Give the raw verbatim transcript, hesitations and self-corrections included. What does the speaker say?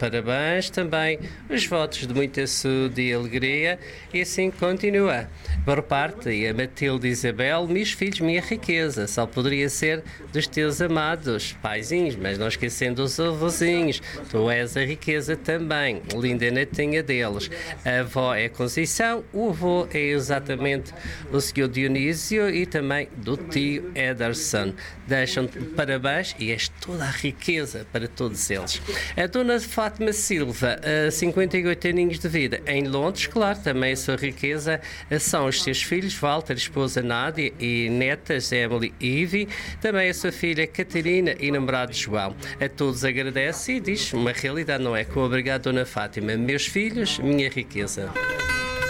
parabéns, também os votos de muita saúde e alegria, e assim continua. Por parte, e a Matilde Isabel, meus filhos, minha riqueza, só poderia ser dos teus amados paizinhos, mas não esquecendo os avôzinhos, tu és a riqueza também, linda netinha deles. A avó é Conceição, o avô é exatamente o senhor Dionísio e também do tio Ederson. Deixam-te parabéns e és toda a riqueza para todos eles. A dona Fátima Silva, cinquenta e oito aninhos de vida, em Londres, claro, também a sua riqueza são os seus filhos, Walter, esposa Nádia e netas Emily e Ivy, também a sua filha Catarina e namorado João. A todos agradece e diz uma realidade, não é? Com obrigado, dona Fátima. Meus filhos, minha riqueza.